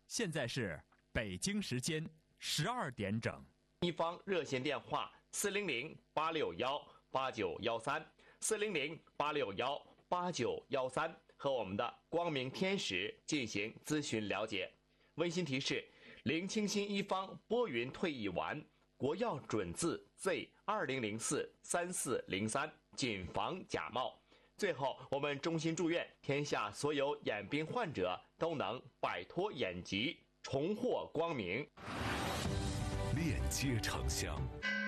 现在是北京时间12点整。 一方热线电话400-861-8913，400-861-8913，和我们的光明天使进行咨询了解。温馨提示：林清新一方拨云退役完，国药准字 Z20043403，谨防假冒。最后，我们衷心祝愿天下所有眼病患者都能摆脱眼疾，重获光明。 链接城乡。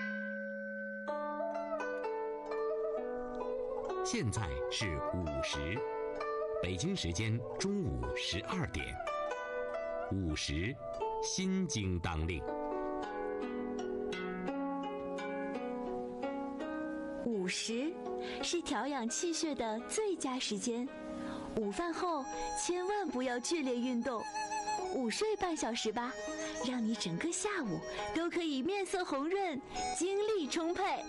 现在是5时，北京时间中午12点。5时，心经当令。 午时是调养气血的最佳时间，午饭后千万不要剧烈运动，午睡半小时吧，让你整个下午都可以面色红润，精力充沛。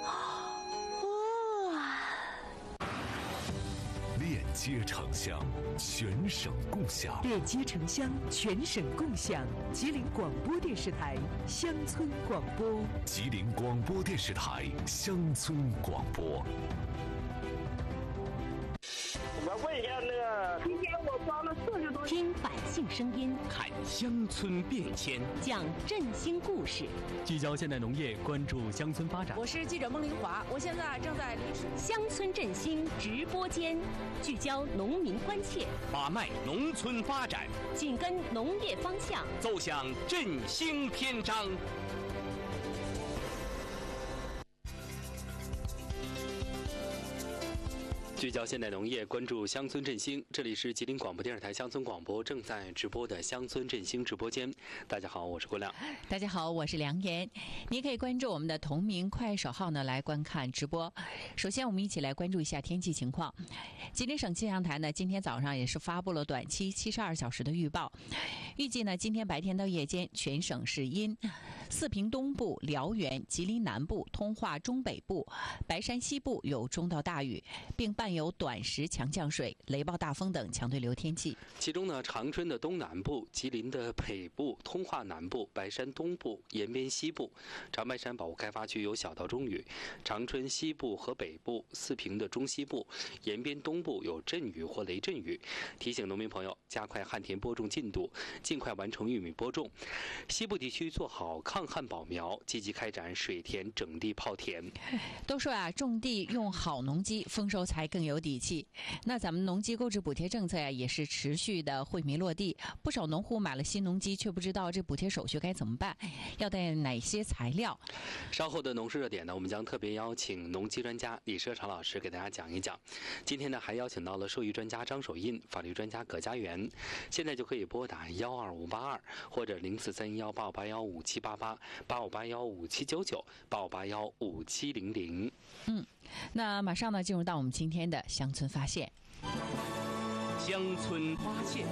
链接城乡，全省共享。 链接城乡，全省共享。吉林广播电视台乡村广播。 吉林广播电视台乡村广播。 我问一下那个，今天我装了40多。 听百姓声音， 看乡村变迁， 讲振兴故事， 聚焦现代农业，关注乡村发展。 我是记者孟玲华，我现在正在临时乡村振兴直播间，聚焦农民关切， 把脉农村发展， 紧跟农业方向， 奏响振兴篇章。聚焦现代农业，关注乡村振兴。这里是吉林广播电视台乡村广播正在直播的乡村振兴直播间。大家好，我是郭亮。 大家好，我是梁岩。你可以关注我们的同名快手号呢，来观看直播。首先，我们一起来关注一下天气情况。吉林省气象台呢，今天早上也是发布了短期72小时的预报。预计呢，今天白天到夜间，全省是阴，四平东部、辽源、吉林南部、通化中北部、白山西部有中到大雨，并伴有短时强降水、雷暴大风等强对流天气。 其中呢，长春的东南部、吉林的北部、通化南部、白山东部、延边西部、长白山保护开发区有小到中雨；长春西部和北部、四平的中西部、延边东部有阵雨或雷阵雨。提醒农民朋友加快旱田播种进度，尽快完成玉米播种。西部地区做好抗旱保苗，积极开展水田整地泡田。 都说啊，种地用好农机，丰收才更有底气。那咱们农机购置补贴政策呀，也是持续的惠民落地。不少农户买了新农机，却不知道这补贴手续该怎么办，要带哪些材料。 稍后的农事热点呢，我们将特别邀请农机专家李社长老师给大家讲一讲。今天呢，还邀请到了兽医专家张守印、法律专家葛家园。现在就可以拨打12582或者043185815788、85815799、85815700。 那马上呢，进入到我们今天的乡村发现。 乡村发现。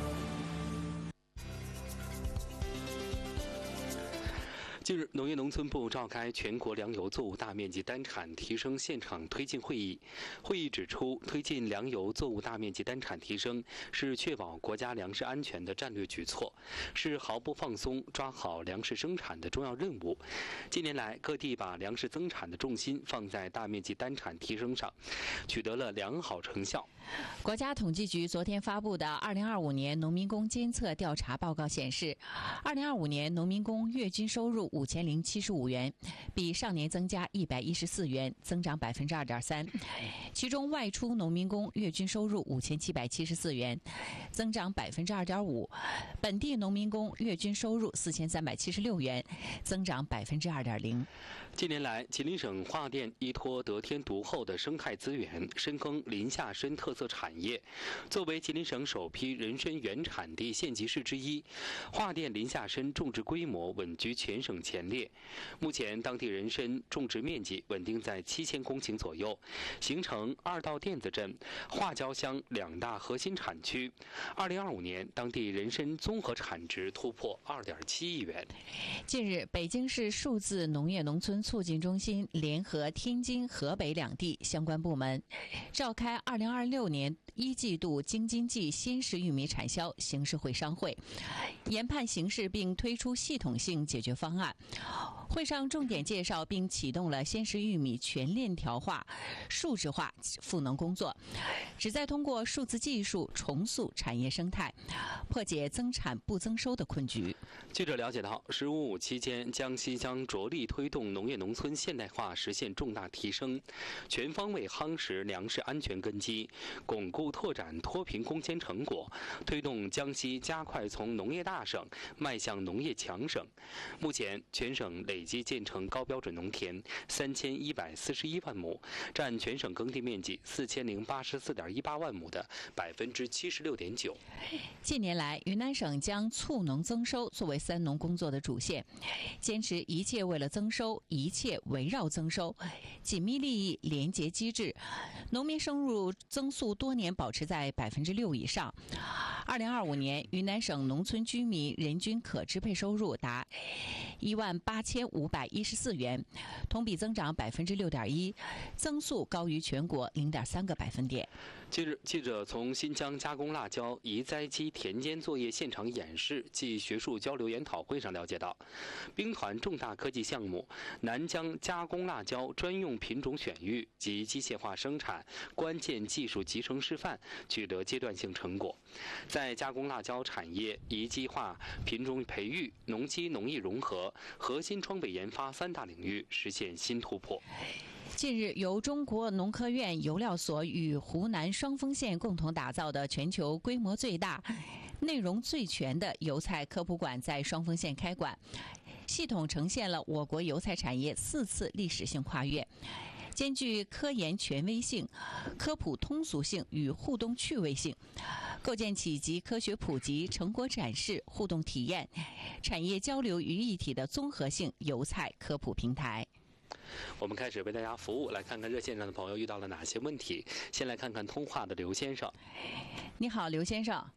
近日，农业农村部召开全国粮油作物大面积单产提升现场推进会议。会议指出，推进粮油作物大面积单产提升是确保国家粮食安全的战略举措，是毫不放松抓好粮食生产的重要任务。近年来，各地把粮食增产的重心放在大面积单产提升上，取得了良好成效。 国家统计局昨天发布的2025年农民工监测调查报告显示，2025年农民工月均收入5075元，比上年增加114元，增长2.3%。其中外出农民工月均收入5774元，增长2.5%。本地农民工月均收入4376元，增长2.0%。 近年来，吉林省化电依托得天独厚的生态资源，深耕林下参特色产业。作为吉林省首批人参原产地县级市之一，化电林下参种植规模稳居全省前列。目前，当地人参种植面积稳定在7000公顷左右，形成2道甸子镇、化椒乡2大核心产区。2025年，当地人参综合产值突破2.7亿元。 近日，北京市数字农业农村促进中心联合天津、河北2地相关部门，召开2026 2016年1季度京津冀鲜食玉米产销形势会商会，研判形势并推出系统性解决方案。会上重点介绍并启动了鲜食玉米全链条化、数字化赋能工作，旨在通过数字技术重塑产业生态，破解增产不增收的困局。 记者了解到，“15+5”期间，江西将着力推动农业农村现代化实现重大提升，全方位夯实粮食安全根基，巩固拓展脱贫攻坚成果，推动江西加快从农业大省迈向农业强省。目前，全省累计建成高标准农田3141万亩，占全省耕地面积4084.18万亩的76.9%。 近年来，云南省将促农增收作为三农工作的主线，坚持一切为了增收，一切围绕增收，紧密利益联结机制，农民收入增速多年保持在6%以上。2025年，云南省农村居民人均可支配收入达18514元，同比增长6.1%，增速高于全国0.3个百分点。 近日，记者从新疆加工辣椒移栽基田间作业现场演示暨学术交流研讨会上了解到，兵团重大科技项目南疆加工辣椒专用品种选育及机械化生产关键技术集成示范取得阶段性成果，在加工辣椒产业宜机化、品种培育、农机农艺融合、核心装备研发3大领域实现新突破。 近日，由中国农科院油料所与湖南双峰县共同打造的全球规模最大、内容最全的油菜科普馆在双峰县开馆，系统呈现了我国油菜产业4次历史性跨越，兼具科研权威性、科普通俗性与互动趣味性，构建起集科学普及、成果展示、互动体验、产业交流于一体的综合性油菜科普平台。 我们开始为大家服务，来看看热线上的朋友遇到了哪些问题。先来看看通话的刘先生。 你好，刘先生。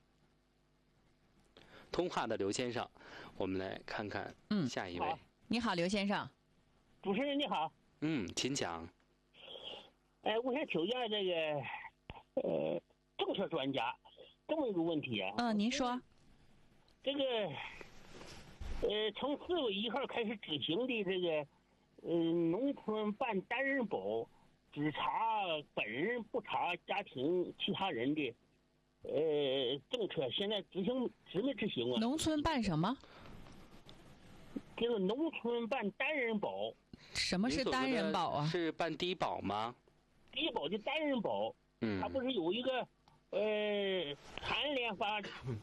通话的刘先生，我们来看看下一位。 你好，刘先生。 主持人你好。 请讲。 我想请教这个政策专家这么一个问题啊。 您说。 这个从4月1号开始执行的这个农村办单人保，只查本人不查家庭其他人的政策，现在执没执行啊？ 农村办什么？ 这个农村办单人保。 什么是单人保啊？ 是办低保吗？ 低保的单人保，它不是有一个残联发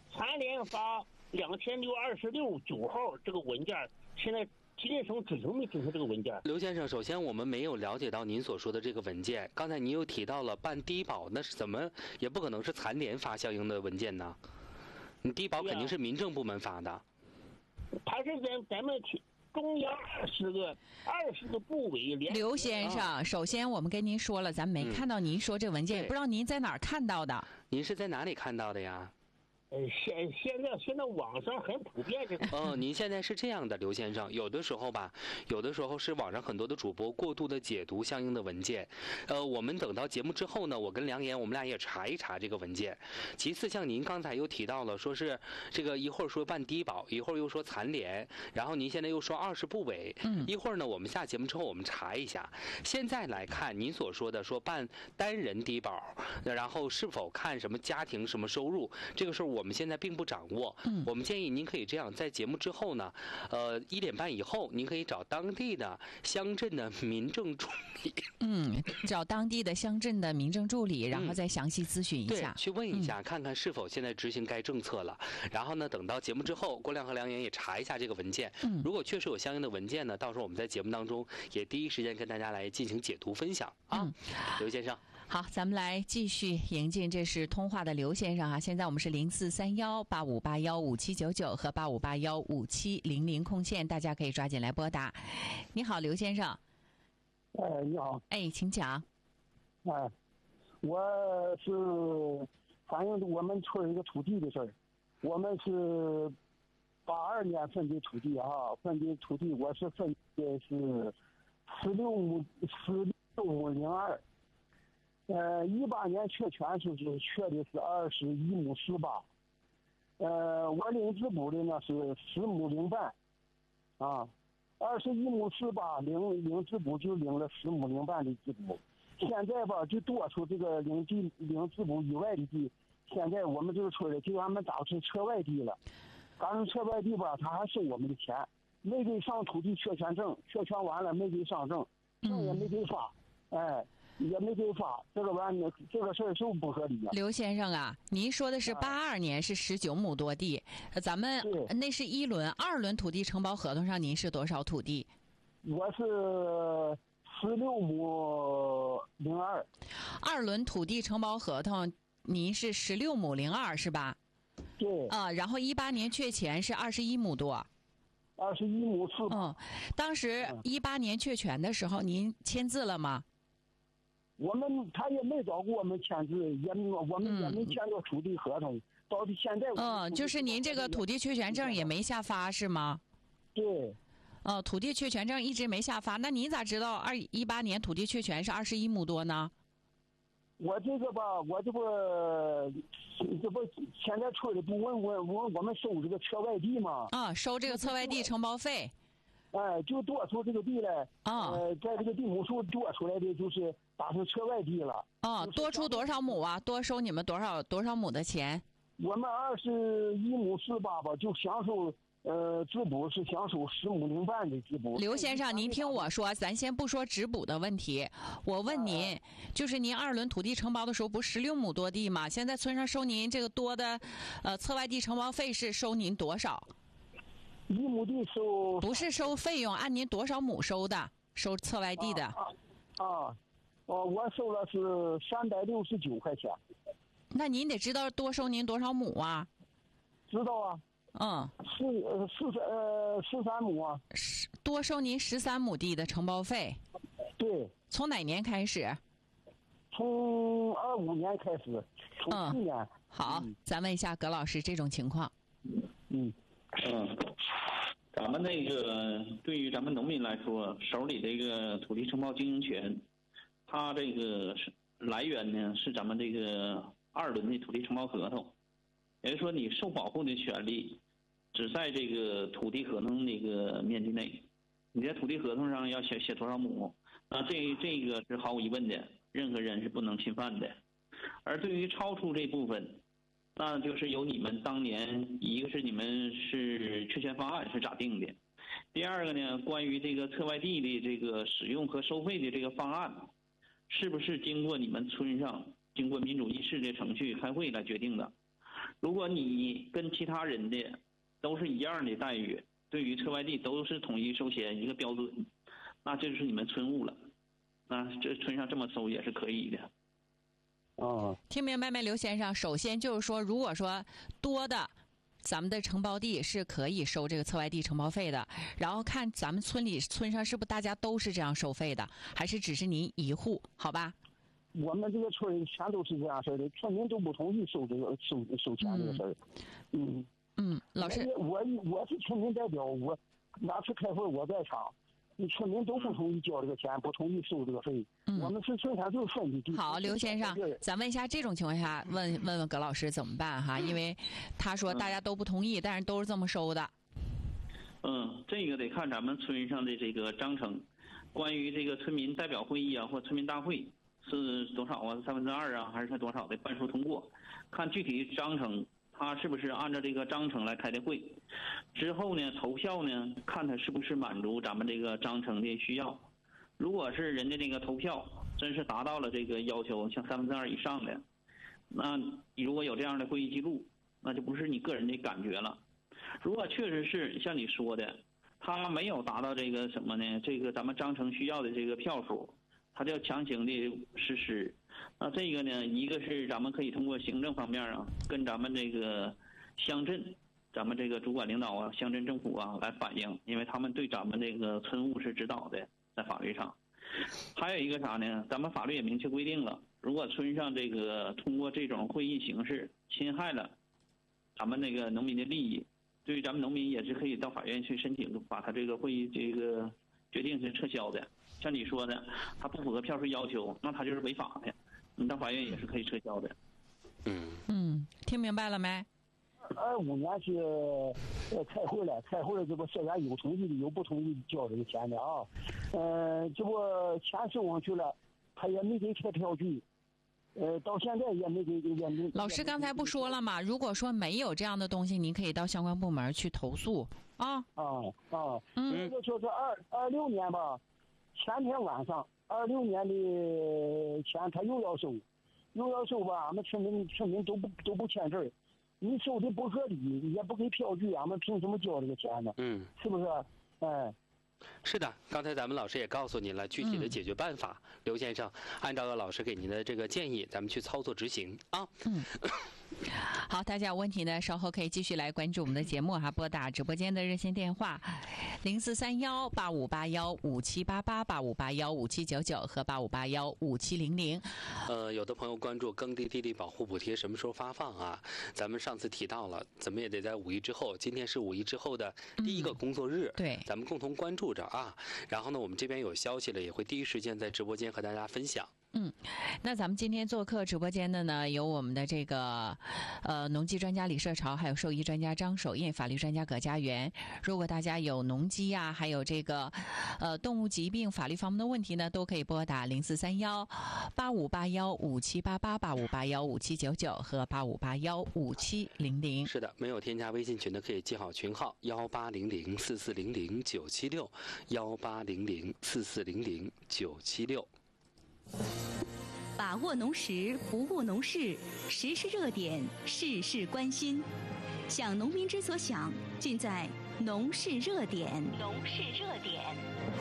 2626 9号这个文件，现在吉林省执行没执行这个文件？ 刘先生，首先我们没有了解到您所说的这个文件。刚才您又提到了办低保，那是怎么也不可能是残联发相应的文件呢？你低保肯定是民政部门发的。 他是咱们中央20个部委联。 刘先生，首先我们跟您说了，咱没看到您说这文件，也不知道您在哪儿看到的。 您是在哪里看到的呀？ 现在网上很普遍这个。 您现在是这样的，刘先生，有的时候是网上很多的主播过度的解读相应的文件。我们等到节目之后呢，我跟梁岩我们俩也查一查这个文件。其次，像您刚才又提到了，说是这个一会儿说办低保，一会儿又说残联，然后您现在又说20部委。一会儿呢，我们下节目之后我们查一下。现在来看您所说的说办单人低保，然后是否看什么家庭什么收入，这个事儿我们现在并不掌握。我们建议您可以这样，在节目之后呢，1点半以后，您可以找当地的乡镇的民政助理。 找当地的乡镇的民政助理，然后再详细咨询一下， 去问一下，看看是否现在执行该政策了。然后呢，等到节目之后，郭亮和梁岩也查一下这个文件。如果确实有相应的文件呢，到时候我们在节目当中也第一时间跟大家来进行解读分享啊。刘先生。 好，咱们来继续迎进，这是通话的刘先生啊。现在我们是043185815799和85815700空线，大家可以抓紧来拨打。你好，刘先生。 你好。 请讲。 我是反映我们村一个土地的事儿。我们是82年分的土地啊，分的土地我是分的是16.02亩。 18年确权是确的是21亩18，我领质补的呢是10亩0半，啊，21亩18领质补就领了10亩0半的质补。现在吧，就多出这个领质补以外的地，现在我们这个村里就俺们打成车外地了，打成车外地吧，他还收我们的钱，没给上土地确权证，确权完了没给上证，证也没给发，也没给发，这个事儿是不合理的。 刘先生啊，您说的是82年是19亩多地，咱们那是1轮，2轮土地承包合同上您是多少土地？ 我是16亩02。 2轮土地承包合同您是16亩02是吧？ 对。 然后18年确权是21亩多。 21亩4。 当时18年确权的时候，您签字了吗？ 他也没找过我们签字，我们也没签过土地合同。到底现在就是您这个土地确权证也没下发是吗？ 对。 土地确权证一直没下发，那您咋知道18年土地确权是21亩多呢？ 我这个吧，这不现在村里不问我们收这个车外地吗？ 收这个车外地承包费。 就多出这个地来。在这个地亩数多出来的就是打成车外地了。 多出多少亩啊？多收你们多少亩的钱？ 我们21亩18吧，就享受质补是享受10亩0半的质补。 刘先生，您听我说，咱先不说质补的问题，我问您，就是您2轮土地承包的时候，不是16亩多地吗？现在村上收您这个多的，侧外地承包费是收您多少 ？1亩地收不是收费用，按您多少亩收的，收侧外地的。 我收了是369块钱。 那您得知道多收您多少亩啊？ 知道啊。13亩啊。 多收您13亩地的承包费。 对。 从哪年开始？ 从25年开始，从去年。 好，咱问一下葛老师这种情况。 咱们那个对于咱们农民来说，手里这个土地承包经营权，它这个来源呢是咱们这个2轮的土地承包合同，也就是说你受保护的权利只在这个土地合同那个面积内，你在土地合同上要写多少亩，那这个是毫无疑问的，任何人是不能侵犯的。而对于超出这部分，那就是由你们当年，一个是你们是确权方案是咋定的，第二个呢，关于这个侧外地的这个使用和收费的这个方案，是不是经过你们村上经过民主议事的程序开会来决定的？如果你跟其他人的都是一样的待遇，对于侧外地都是统一收钱一个标准，那这就是你们村务了，那这村上这么收也是可以的。 听明白没，刘先生？首先就是说，如果说多的，咱们的承包地是可以收这个侧外地承包费的，然后看咱们村上是不是大家都是这样收费的，还是只是您一户？好吧？ 我们这个村里全都是这样式的，村民都不同意收这个收钱这个事儿。 老师， 我是村民代表，我哪次开会我在场。村民都不同意交这个钱，不同意收这个费。我们是村上就是分的地。 好，刘先生，咱问一下这种情况下，问葛老师怎么办哈？因为他说大家都不同意，但是都是这么收的。 这个得看咱们村上的这个章程，关于这个村民代表会议啊或村民大会是多少啊，2/3啊，还是多少的半数通过，看具体章程。他是不是按照这个章程来开的会？之后呢，投票呢，看他是不是满足咱们这个章程的需要。如果是人家这个投票真是达到了这个要求，像2/3以上的，那如果有这样的会议记录，那就不是你个人的感觉了。如果确实是像你说的，他没有达到这个什么呢？这个咱们章程需要的这个票数，他就强行的实施。那这个呢，一个是咱们可以通过行政方面啊，跟咱们这个乡镇，咱们这个主管领导啊、乡镇政府啊来反映，因为他们对咱们这个村务是指导的，在法律上。还有一个啥呢？咱们法律也明确规定了，如果村上这个通过这种会议形式侵害了咱们那个农民的利益，对于咱们农民也是可以到法院去申请，把他这个会议这个决定是撤销的。像你说的，他不符合票数要求，那他就是违法的。 你到法院也是可以撤销的。 听明白了没 ？25年是开会了，这不涉嫌有同意的有不同意的交这个钱的啊。这不钱收上去了，他也没给开票据。到现在也没给。 老师刚才不说了吗？如果说没有这样的东西，您可以到相关部门去投诉啊。 那个就是26年吧，前天晚上26年的钱他又要收吧，俺们村民都不签字，你收的不合理，也不给票据，俺们凭什么交这个钱呢？是不是？ 是的，刚才咱们老师也告诉您了具体的解决办法，刘先生，按照老师给您的这个建议，咱们去操作执行啊。 好，大家有问题呢，稍后可以继续来关注我们的节目哈，拨打直播间的热线电话04318581578885815799和85815700。 有的朋友关注耕地地力保护补贴什么时候发放啊？咱们上次提到了，怎么也得在5一之后，今天是5一之后的第一个工作日， 对， 咱们共同关注着啊。然后呢，我们这边有消息了，也会第一时间在直播间和大家分享。 那咱们今天做客直播间的呢，有我们的这个农技专家李社潮，还有兽医专家张守印，法律专家葛家园。如果大家有农机啊，还有这个动物疾病法律方面的问题呢，都可以拨打04318581578885815799和85815700。 是的，没有添加微信群的可以记好群号1800440097618004400976。 把握农时，不误农事，时事热点，事事关心。想农民之所想，尽在农事热点。农事热点。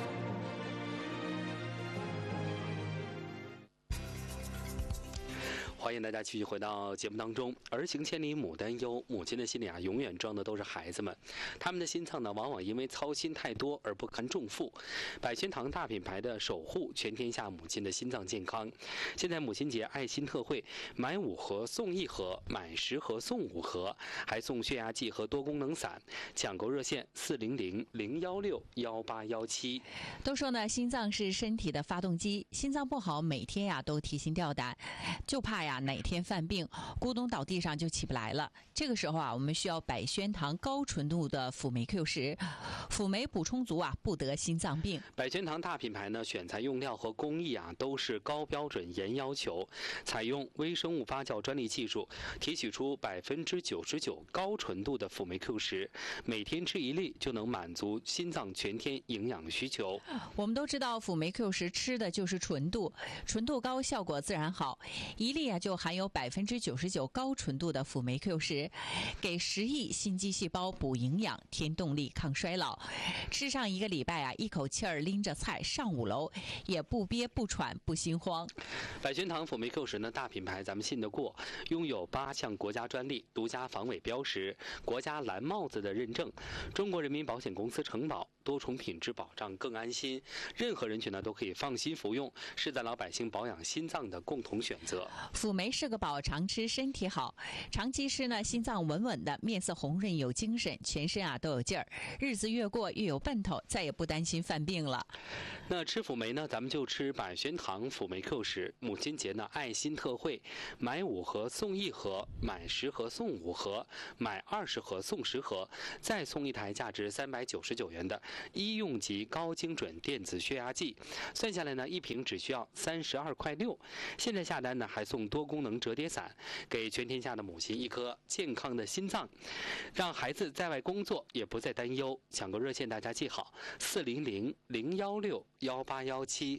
欢迎大家继续回到节目当中。儿行千里母担忧，母亲的心里啊，永远装的都是孩子们。他们的心脏呢，往往因为操心太多而不堪重负。百轩堂大品牌的守护全天下母亲的心脏健康。现在母亲节爱心特惠，买5盒送1盒，买10盒送5盒，还送血压计和多功能伞。抢购热线400-016-1817。 都说呢，心脏是身体的发动机，心脏不好，每天呀都提心吊胆，就怕呀哪天犯病，咕咚倒地上就起不来了。这个时候啊，我们需要百轩堂高纯度的辅酶 Q10，辅酶补充足啊，不得心脏病。 百轩堂大品牌呢，选材用料和工艺啊，都是高标准严要求，采用微生物发酵专利技术，提取出99%高纯度的辅酶 Q10，每天吃1粒就能满足心脏全天营养需求。 我们都知道辅酶 Q10吃的就是纯度，纯度高，效果自然好。1粒啊就含有99%高纯度的辅酶 Q10，给10亿心肌细胞补营养、添动力、抗衰老。吃上1个礼拜啊，一口气儿拎着菜上5楼，也不憋不喘不心慌。 百轩堂辅酶 Q10呢，大品牌咱们信得过，拥有8项国家专利、独家防伪标识、国家蓝帽子的认证，中国人民保险公司承保，多重品质保障更安心。任何人群呢都可以放心服用，是咱老百姓保养心脏的共同选择。 辅酶是个宝，常吃身体好。长期吃呢，心脏稳稳的，面色红润有精神，全身啊都有劲儿，日子越过越有奔头，再也不担心犯病了。 那吃辅酶呢，咱们就吃百轩堂辅酶 Q10。母亲节呢，爱心特惠，买5盒送1盒，买10盒送5盒，买20盒送10盒，再送1台价值399元的医用级高精准电子血压计。算下来呢，一瓶只需要32.6块。现在下单呢，还送多功能折叠伞，给全天下的母亲一颗健康的心脏，让孩子在外工作也不再担忧。抢购热线大家记好：400-016-1817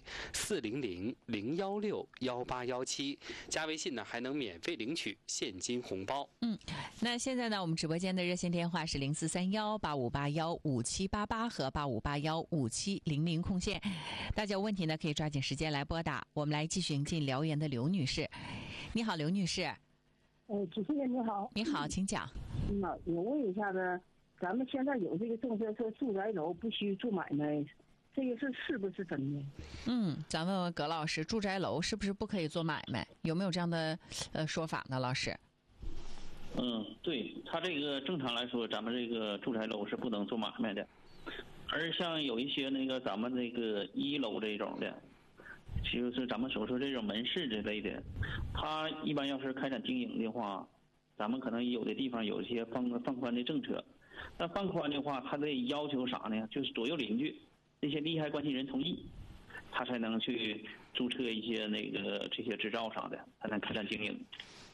400-016-1817，加微信呢还能免费领取现金红包。 那现在呢，我们直播间的热线电话是043185815788和85815700空线，大家有问题呢可以抓紧时间来拨打。我们来继续迎进辽源的刘女士。你好，刘女士。 主持人你好。 你好，请讲。 我问一下子，咱们现在有这个政策说住宅楼不许做买卖，这个是不是真的？ 咱问问葛老师，住宅楼是不是不可以做买卖？有没有这样的说法呢，老师？ 对，他这个正常来说，咱们这个住宅楼是不能做买卖的，而像有一些那个咱们那个1楼这种的， 就是咱们所说这种门市之类的，他一般要是开展经营的话，咱们可能有的地方有一些放宽的政策。那放宽的话，他得要求啥呢？就是左右邻居这些利害关系人同意，他才能去注册一些这些执照啥的，才能开展经营。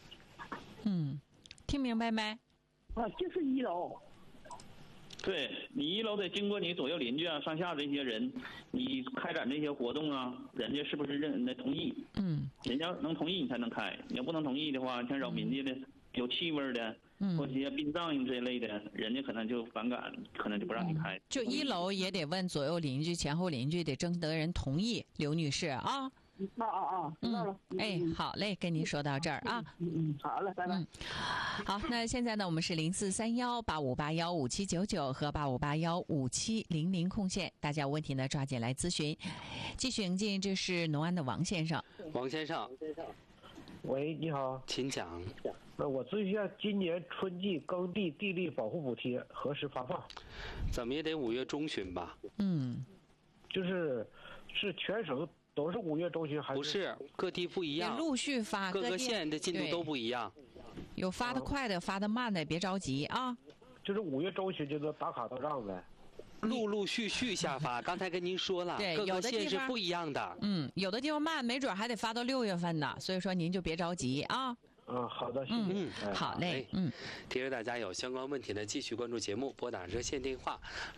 听明白没？ 就是1楼。 对，你1楼得经过你左右邻居啊、上下这些人，你开展这些活动啊，人家是不是同意？人家能同意你才能开，你要不能同意的话，像扰民的、有气味的，或者一些殡葬这一类的，人家可能就反感，可能就不让你开。 就1楼也得问左右邻居、前后邻居，得征得人同意。刘女士啊。 知道了。 好嘞，跟您说到这儿啊。 好了，拜拜。 好，那现在呢，我们是043185815799和85815700空线，大家有问题呢抓紧来咨询。继续迎进，这是农安的王先生。 王先生， 喂，你好， 请讲。 我咨询一下，今年春季耕地地力保护补贴何时发放？ 怎么也得5月中旬吧？ 是全省都是5月中旬还是？ 不是，各地不一样， 陆续发， 各个县的进度都不一样。 有发的快的，发的慢的，别着急啊。 就是5月中旬就能打卡到账呗。 陆续下发，刚才跟您说了， 对， 各个县是不一样的。 有的地方慢，没准还得发到6月份呢，所以说您就别着急啊。 好的，谢谢。 好嘞。 提示大家有相关问题呢，继续关注节目，拨打热线电话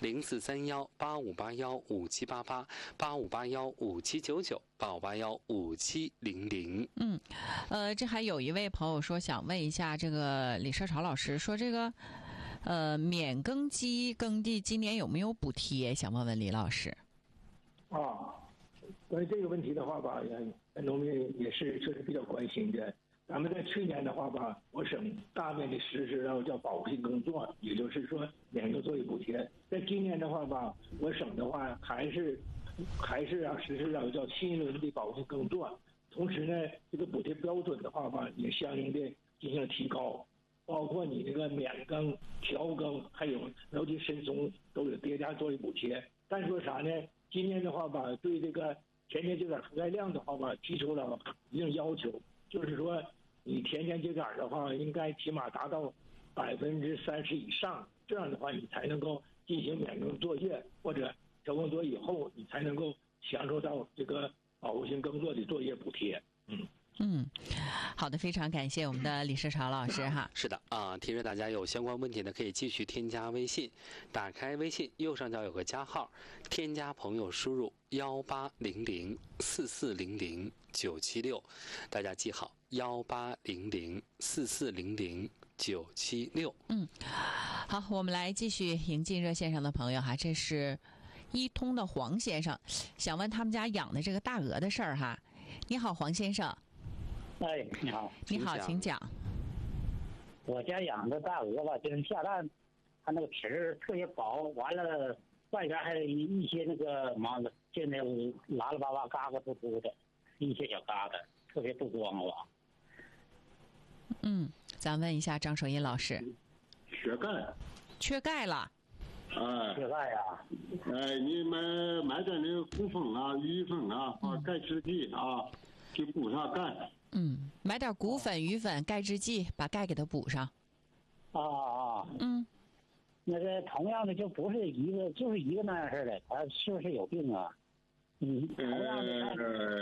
043185815788，85815799，85815700。 这还有一位朋友说想问一下这个李社潮老师，说这个免耕机耕地今年有没有补贴？想问问李老师。 关于这个问题的话吧，农民也是确实比较关心的。咱们在去年的话吧，我省大面积实施了叫保护性耕作，也就是说免耕作业补贴。在今年的话吧，我省的话还是要实施了叫新一轮的保护性耕作。同时呢，这个补贴标准的话吧，也相应的进行了提高，包括你这个免耕、调耕，还有尤其深松都有叠加作业补贴。但是说啥呢？今年的话吧，对这个田间秸秆覆盖量的话吧，提出了一定要求。就是说，你田间秸秆的话，应该起码达到30%以上，这样的话你才能够进行免耕作业，或者调耕作以后，你才能够享受到这个保护性耕作的作业补贴。 好的，非常感谢我们的李社潮老师哈。 是的啊，提示大家有相关问题呢，可以继续添加微信，打开微信右上角有个加号，添加朋友输入18004400976，大家记好18004400976。 好，我们来继续迎进热线上的朋友哈，这是一通的黄先生，想问他们家养的这个大鹅的事儿哈。你好，黄先生。 你好。 你好，请讲。 我家养的大鹅吧，就是下蛋，它那个皮儿特别薄，完了外边还有一些那个毛，就那拉拉巴巴、嘎嘎突突的，一些小疙瘩，特别不光滑。 咱问一下张守义老师。缺钙了。 缺钙呀。 你买点那个骨粉啊、鱼粉啊、钙质剂啊，去补上钙。 买点骨粉、鱼粉、钙质剂，把钙给它补上。 那个同样的就不是一个，就是一个那样式的，他是不是有病啊？同样的。